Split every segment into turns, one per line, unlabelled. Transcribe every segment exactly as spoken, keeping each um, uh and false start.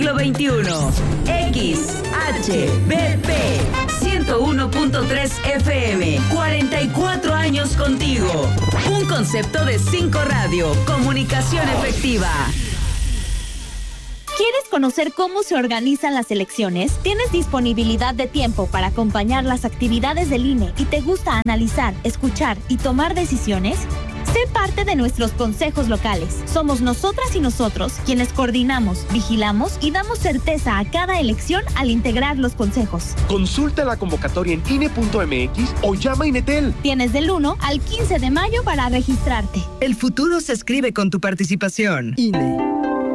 Siglo veintiuno. X H B P ciento uno punto tres F M. cuarenta y cuatro años contigo. Un concepto de cinco Radio. Comunicación efectiva.
¿Quieres conocer cómo se organizan las elecciones? ¿Tienes disponibilidad de tiempo para acompañar las actividades del I N E y te gusta analizar, escuchar y tomar decisiones? Sé parte de nuestros consejos locales. Somos nosotras y nosotros quienes coordinamos, vigilamos y damos certeza a cada elección al integrar los consejos.
Consulta la convocatoria en I N E punto M X o llama a Inetel.
Tienes del uno al quince de mayo para registrarte.
El futuro se escribe con tu participación. I N E.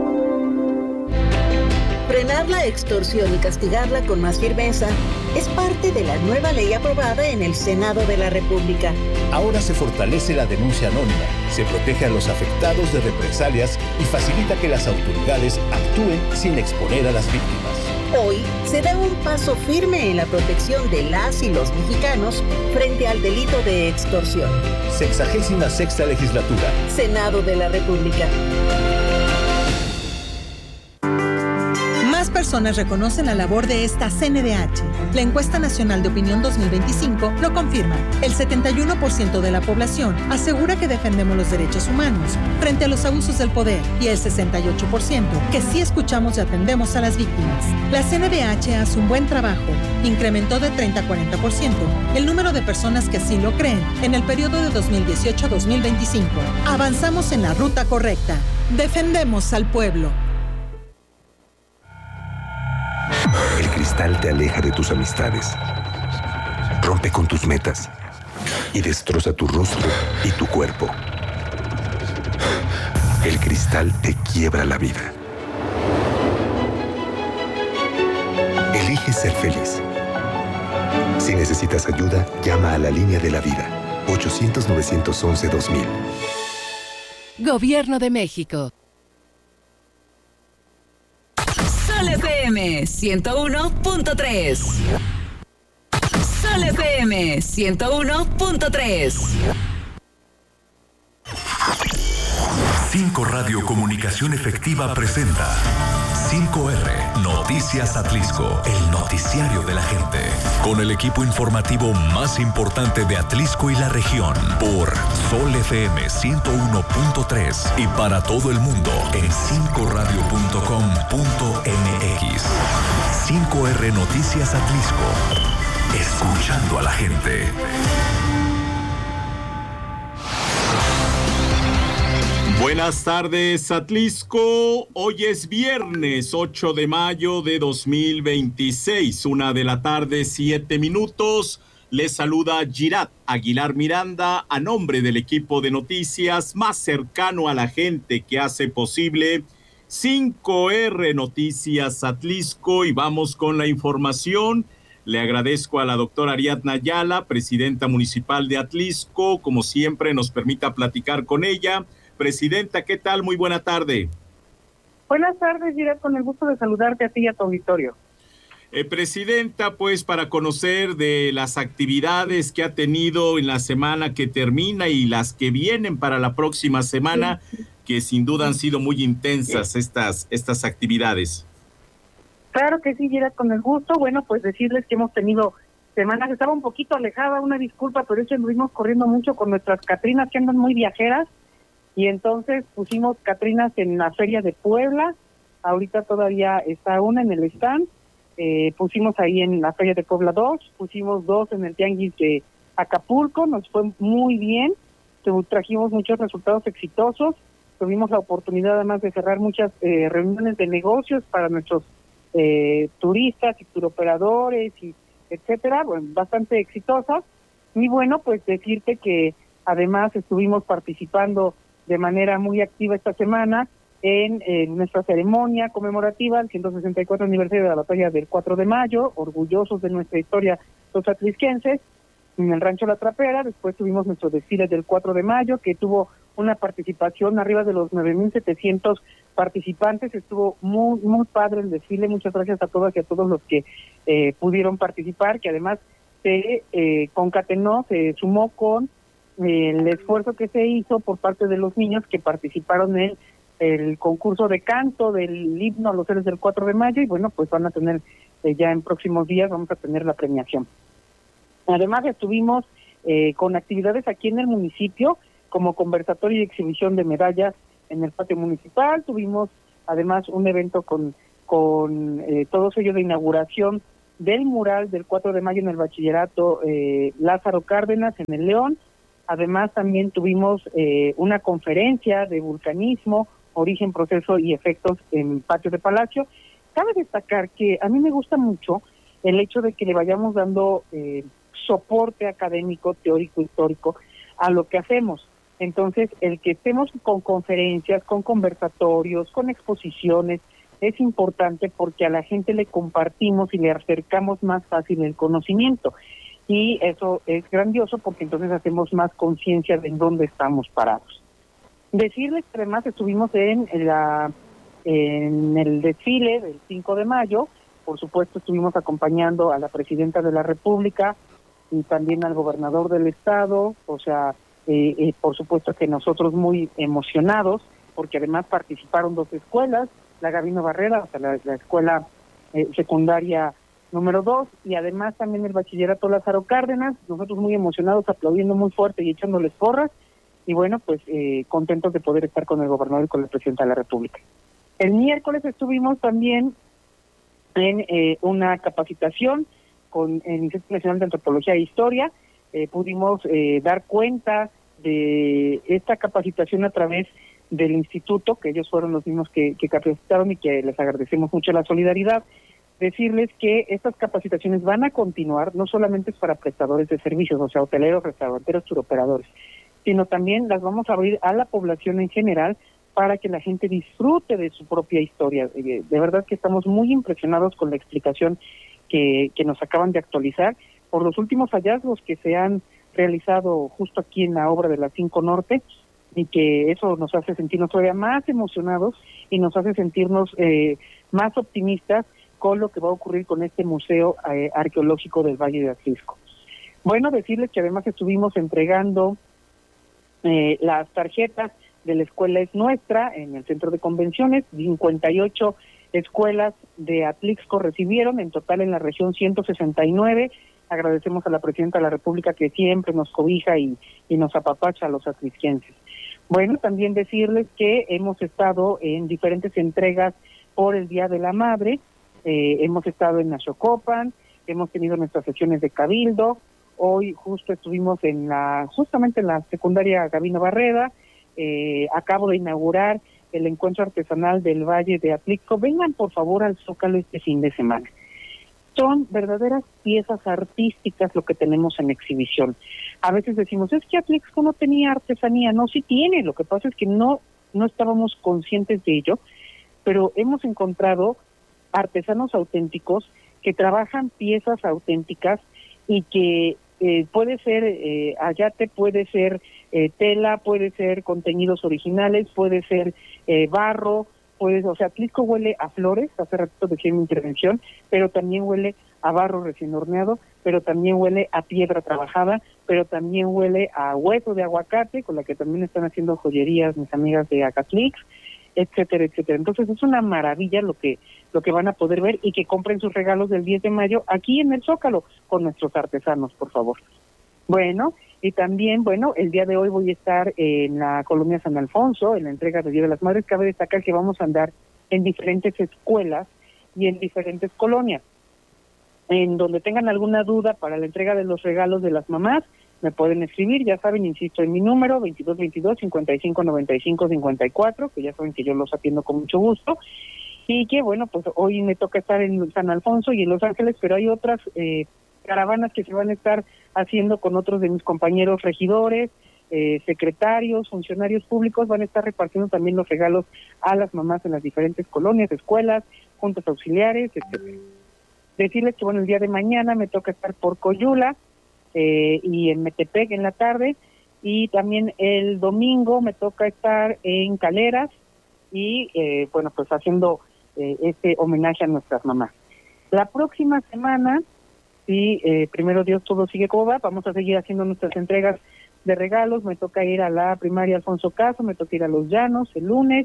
Frenar la extorsión y castigarla con más firmeza es parte de la nueva ley aprobada en el Senado de la República.
Ahora se fortalece la denuncia anónima, se protege a los afectados de represalias y facilita que las autoridades actúen sin exponer a las víctimas.
Hoy se da un paso firme en la protección de las y los mexicanos frente al delito de extorsión.
Sexagésima sexta legislatura.
Senado de la República.
Más personas reconocen la labor de esta C N D H. La encuesta nacional de opinión dos mil veinticinco lo confirma. El setenta y uno por ciento de la población asegura que defendemos los derechos humanos frente a los abusos del poder y el sesenta y ocho por ciento que sí escuchamos y atendemos a las víctimas. La C N D H hace un buen trabajo. Incrementó de treinta a cuarenta por ciento el número de personas que así lo creen en el periodo de dos mil dieciocho a dos mil veinticinco. Avanzamos en la ruta correcta. Defendemos al pueblo.
El cristal te aleja de tus amistades, rompe con tus metas y destroza tu rostro y tu cuerpo. El cristal te quiebra la vida. Elige ser feliz. Si necesitas ayuda, llama a la línea de la vida, ochocientos, novecientos once, dos mil.
Gobierno de México.
Sol F M ciento uno punto tres. Sol F M ciento uno punto tres.
cinco Radio Comunicación Efectiva presenta cinco R Noticias Atlisco, el noticiario de la gente, con el equipo informativo más importante de Atlisco y la región, por Sol F M ciento uno punto tres y para todo el mundo en cinco radio punto com punto m x. cinco R Noticias Atlisco, escuchando a la gente.
Buenas tardes, Atlisco. Hoy es viernes ocho de mayo de dos mil veintiséis, una de la tarde, siete minutos. Les saluda Girat Aguilar Miranda a nombre del equipo de noticias más cercano a la gente que hace posible cinco R Noticias Atlisco, y vamos con la información. Le agradezco a la doctora Ariadna Ayala, presidenta municipal de Atlisco, como siempre nos permita platicar con ella. Presidenta, ¿qué tal? Muy buena tarde.
Buenas tardes, Girat, con el gusto de saludarte a ti y a tu auditorio.
Eh, Presidenta, pues para conocer de las actividades que ha tenido en la semana que termina y las que vienen para la próxima semana, sí, que sin duda han sido muy intensas sí. estas, estas actividades.
Claro que sí, Girat, con el gusto. Bueno, pues decirles que hemos tenido semanas, estaba un poquito alejada, una disculpa, pero es que estuvimos corriendo mucho con nuestras Catrinas que andan muy viajeras. Y entonces pusimos Catrinas en la Feria de Puebla, ahorita todavía está una en el stand, eh, pusimos ahí en la Feria de Puebla dos, pusimos dos en el Tianguis de Acapulco, nos fue muy bien, trajimos muchos resultados exitosos, tuvimos la oportunidad además de cerrar muchas eh, reuniones de negocios para nuestros eh, turistas y turoperadores, y etcétera, bueno, bastante exitosas. Y bueno, pues decirte que además estuvimos participando de manera muy activa esta semana en, en nuestra ceremonia conmemorativa al ciento sesenta y cuatro aniversario de la batalla del cuatro de mayo, orgullosos de nuestra historia los atlisquenses, en el Rancho La Trapera. Después tuvimos nuestro desfile del cuatro de mayo, que tuvo una participación arriba de los nueve mil setecientos participantes. Estuvo muy, muy padre el desfile. Muchas gracias a todas y a todos los que eh, pudieron participar, que además se eh, concatenó, se sumó con el esfuerzo que se hizo por parte de los niños que participaron en el concurso de canto del himno a los héroes del cuatro de mayo y bueno, pues van a tener eh, ya en próximos días vamos a tener la premiación. Además estuvimos eh, con actividades aquí en el municipio como conversatorio y exhibición de medallas en el patio municipal, tuvimos además un evento con, con eh, todos ellos de inauguración del mural del cuatro de mayo en el bachillerato eh, Lázaro Cárdenas en el León. Además también tuvimos eh, una conferencia de vulcanismo, origen, proceso y efectos en Patio de Palacio. Cabe destacar que a mí me gusta mucho el hecho de que le vayamos dando eh, soporte académico, teórico, histórico a lo que hacemos. Entonces, el que estemos con conferencias, con conversatorios, con exposiciones, es importante porque a la gente le compartimos y le acercamos más fácil el conocimiento. Y eso es grandioso porque entonces hacemos más conciencia de en dónde estamos parados. Decirles que además estuvimos en la en el desfile del cinco de mayo, por supuesto estuvimos acompañando a la Presidenta de la República y también al Gobernador del Estado, o sea, eh, eh, por supuesto que nosotros muy emocionados, porque además participaron dos escuelas, la Gabino Barrera, o sea, la, la escuela eh, secundaria número dos, y además también el bachillerato Lázaro Cárdenas, nosotros muy emocionados, aplaudiendo muy fuerte y echándoles porras, y bueno, pues eh, contentos de poder estar con el gobernador y con la Presidenta de la República. El miércoles estuvimos también en eh, una capacitación con el Instituto Nacional de Antropología e Historia, eh, pudimos eh, dar cuenta de esta capacitación a través del instituto, que ellos fueron los mismos que, que capacitaron y que les agradecemos mucho la solidaridad. Decirles que estas capacitaciones van a continuar, no solamente es para prestadores de servicios, o sea, hoteleros, restauranteros, turoperadores, sino también las vamos a abrir a la población en general para que la gente disfrute de su propia historia. De verdad que estamos muy impresionados con la explicación que, que nos acaban de actualizar por los últimos hallazgos que se han realizado justo aquí en la obra de la cinco Norte, y que eso nos hace sentirnos todavía más emocionados y nos hace sentirnos eh, más optimistas con lo que va a ocurrir con este Museo eh, Arqueológico del Valle de Atlisco. Bueno, decirles que además estuvimos entregando eh, las tarjetas de la Escuela Es Nuestra en el Centro de Convenciones, cincuenta y ocho escuelas de Atlixco recibieron, en total en la región ciento sesenta y nueve. Agradecemos a la Presidenta de la República que siempre nos cobija y, y nos apapacha a los atlisquenses. Bueno, también decirles que hemos estado en diferentes entregas por el Día de la Madre, eh, hemos estado en Naxocopan, hemos tenido nuestras sesiones de cabildo, hoy justo estuvimos en la, justamente en la secundaria Gabino Barrera, eh, acabo de inaugurar el encuentro artesanal del Valle de Atlixco. Vengan por favor al Zócalo este fin de semana. Son verdaderas piezas artísticas lo que tenemos en exhibición. A veces decimos, es que Atlixco no tenía artesanía. No, sí tiene, lo que pasa es que no, no estábamos conscientes de ello, pero hemos encontrado artesanos auténticos que trabajan piezas auténticas y que eh, puede ser eh, ayate, puede ser eh, tela, puede ser contenidos originales, puede ser eh, barro, pues, o sea, Atlixco huele a flores, hace ratito decía mi intervención, pero también huele a barro recién horneado, pero también huele a piedra trabajada, pero también huele a hueso de aguacate, con la que también están haciendo joyerías mis amigas de Acatlix, etcétera, etcétera. Entonces es una maravilla lo que lo que van a poder ver y que compren sus regalos del diez de mayo aquí en el Zócalo con nuestros artesanos, por favor. Bueno, y también, bueno, el día de hoy voy a estar en la Colonia San Alfonso, en la entrega del Día de las Madres. Cabe destacar que vamos a andar en diferentes escuelas y en diferentes colonias. En donde tengan alguna duda para la entrega de los regalos de las mamás, me pueden escribir, ya saben, insisto, en mi número, veintidós veintidós, cincuenta y cinco noventa y cinco cincuenta y cuatro, que ya saben que yo los atiendo con mucho gusto. Y que, bueno, pues hoy me toca estar en San Alfonso y en Los Ángeles, pero hay otras eh, caravanas que se van a estar haciendo con otros de mis compañeros regidores, eh, secretarios, funcionarios públicos, van a estar repartiendo también los regalos a las mamás en las diferentes colonias, escuelas, juntas auxiliares, etcétera. Decirles que, bueno, el día de mañana me toca estar por Coyula eh, y en Metepec en la tarde, y también el domingo me toca estar en Caleras y, eh, bueno, pues haciendo eh, este homenaje a nuestras mamás. La próxima semana, si eh, primero Dios todo sigue como va, vamos a seguir haciendo nuestras entregas de regalos. Me toca ir a la primaria Alfonso Caso, me toca ir a Los Llanos el lunes,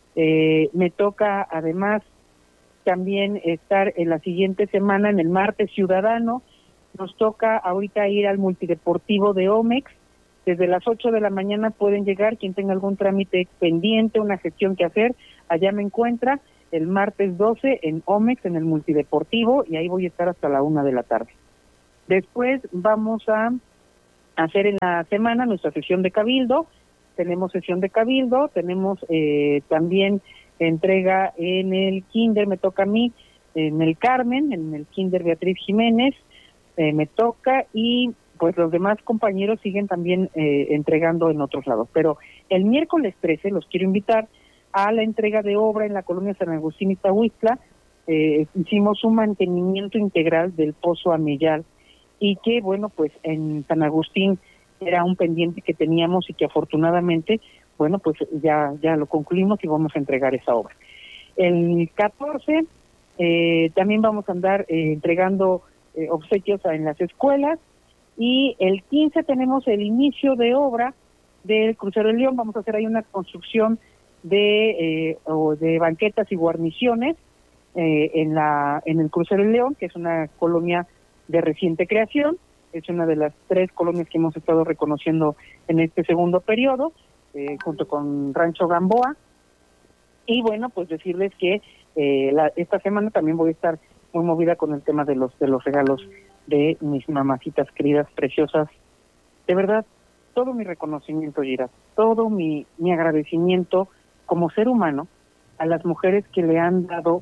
Eh, me toca además también estar en la siguiente semana en el Martes Ciudadano. Nos toca ahorita ir al multideportivo de Omex. Desde las ocho de la mañana pueden llegar quien tenga algún trámite pendiente, una gestión que hacer. Allá me encuentra el martes doce en Omex, en el multideportivo, y ahí voy a estar hasta la una de la tarde. Después vamos a hacer en la semana nuestra sesión de cabildo. Tenemos sesión de cabildo, tenemos eh, también entrega en el kinder, me toca a mí, en el Carmen, en el kinder Beatriz Jiménez, eh, me toca, y pues los demás compañeros siguen también eh, entregando en otros lados. Pero el miércoles trece los quiero invitar a la entrega de obra en la colonia San Agustín Iztahuistla. Eh, hicimos un mantenimiento integral del Pozo Ameyal, y que, bueno, pues en San Agustín era un pendiente que teníamos y que afortunadamente, bueno, pues ya ya lo concluimos y vamos a entregar esa obra. El catorce eh, también vamos a andar eh, entregando eh, obsequios en las escuelas, y el quince tenemos el inicio de obra del Crucero del León. Vamos a hacer ahí una construcción de eh, o de banquetas y guarniciones eh, en la en el Crucero del León, que es una colonia de reciente creación. Es una de las tres colonias que hemos estado reconociendo en este segundo periodo, eh, junto con Rancho Gamboa. Y bueno, pues decirles que eh, la, esta semana también voy a estar muy movida con el tema de los de los regalos de mis mamacitas queridas, preciosas. De verdad, todo mi reconocimiento, Gira, todo mi, mi agradecimiento como ser humano a las mujeres que le han dado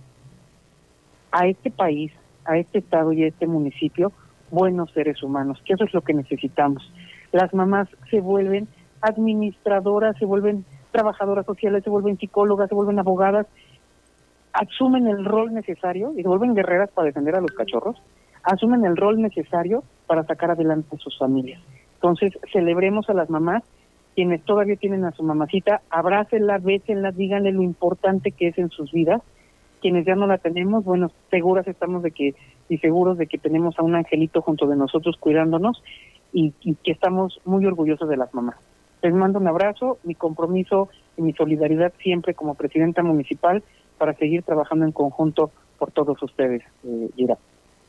a este país, a este estado y a este municipio buenos seres humanos, que eso es lo que necesitamos. Las mamás se vuelven administradoras, se vuelven trabajadoras sociales, se vuelven psicólogas, se vuelven abogadas, asumen el rol necesario y se vuelven guerreras para defender a los cachorros, asumen el rol necesario para sacar adelante a sus familias. Entonces, celebremos a las mamás, quienes todavía tienen a su mamacita, abrácenla, bésenla, díganle lo importante que es en sus vidas. Quienes ya no la tenemos, bueno, seguras estamos de que, y seguros de que tenemos a un angelito junto de nosotros cuidándonos, y, y que estamos muy orgullosos de las mamás. Les mando un abrazo, mi compromiso y mi solidaridad siempre como presidenta municipal para seguir trabajando en conjunto por todos ustedes, eh, Gira.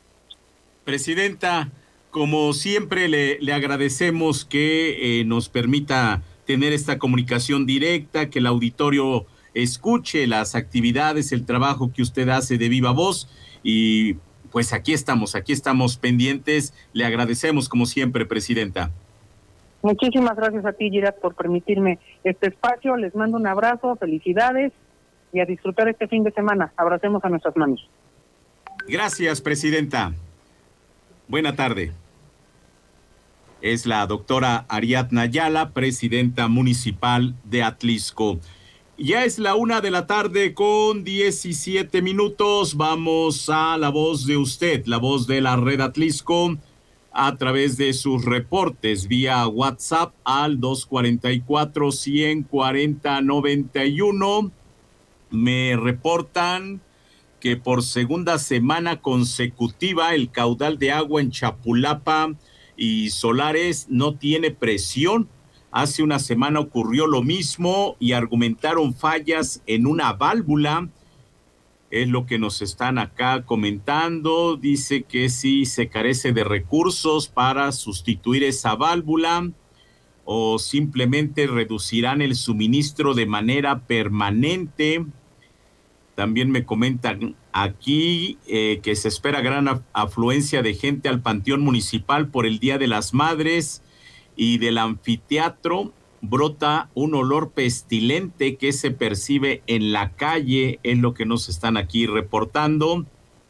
Presidenta, como siempre le, le agradecemos que eh, nos permita tener esta comunicación directa, que el auditorio escuche las actividades, el trabajo que usted hace de viva voz, y pues aquí estamos, aquí estamos pendientes. Le agradecemos como siempre, Presidenta.
Muchísimas gracias a ti, Gira, por permitirme este espacio. Les mando un abrazo, felicidades y a disfrutar este fin de semana. Abracemos a nuestras manos.
Gracias, Presidenta. Buena tarde. Es la doctora Ariadna Ayala, presidenta municipal de Atlisco. Ya es la una de la tarde con diecisiete minutos. Vamos a la voz de usted, la voz de la red Atlisco, a través de sus reportes vía WhatsApp al dos cuarenta y cuatro, cien cuarenta noventa y uno. Me reportan que por segunda semana consecutiva el caudal de agua en Chapulapa y Solares no tiene presión. Hace una semana ocurrió lo mismo y argumentaron fallas en una válvula. Es lo que nos están acá comentando. Dice que sí se carece de recursos para sustituir esa válvula, o simplemente reducirán el suministro de manera permanente. También me comentan aquí eh, que se espera gran af- afluencia de gente al Panteón Municipal por el Día de las Madres, y del anfiteatro brota un olor pestilente que se percibe en la calle, es lo que nos están aquí reportando.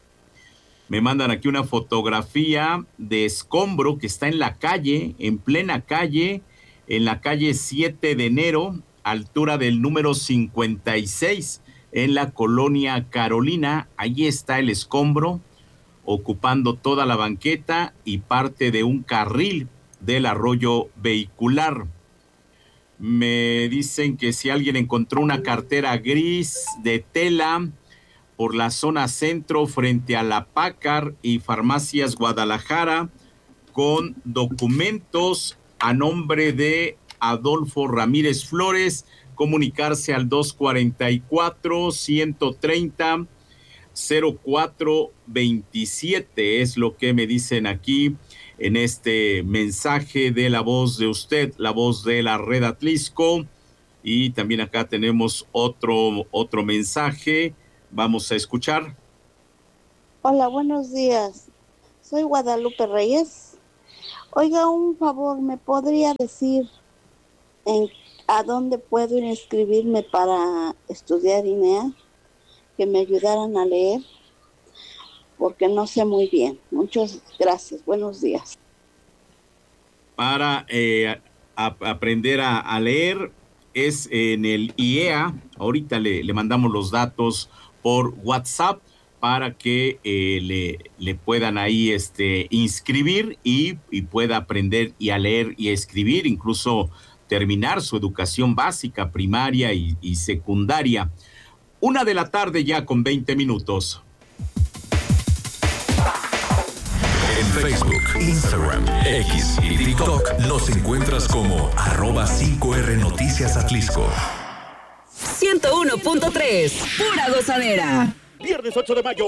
Me mandan aquí una fotografía de escombro que está en la calle, en plena calle, en la calle siete de enero, altura del número cincuenta y seis, en la colonia Carolina. Ahí está el escombro, ocupando toda la banqueta y parte de un carril del arroyo vehicular. Me dicen que si alguien encontró una cartera gris de tela por la zona centro frente a la Pácar y Farmacias Guadalajara con documentos a nombre de Adolfo Ramírez Flores, comunicarse al dos cuatro cuatro, uno tres cero, cero cuatro veintisiete. Es lo que me dicen aquí en este mensaje de la voz de usted, la voz de la Red Atlisco. Y también acá tenemos otro, otro mensaje. Vamos a escuchar.
Hola, buenos días. Soy Guadalupe Reyes. Oiga, un favor, ¿me podría decir en, a dónde puedo inscribirme para estudiar I N E A? Que me ayudaran a leer, porque no sé muy bien. Muchas gracias. Buenos días.
Para eh, a, aprender a, a leer es en el I E A. Ahorita le, le mandamos los datos por WhatsApp para que eh, le, le puedan ahí este, inscribir y, y pueda aprender y a leer y a escribir, incluso terminar su educación básica, primaria y, y secundaria. Una de la tarde ya con veinte minutos.
En Facebook, Instagram, X y TikTok nos encuentras como arroba cinco R Noticias Atlisco.
ciento uno punto tres, pura gozadera.
Viernes ocho de mayo,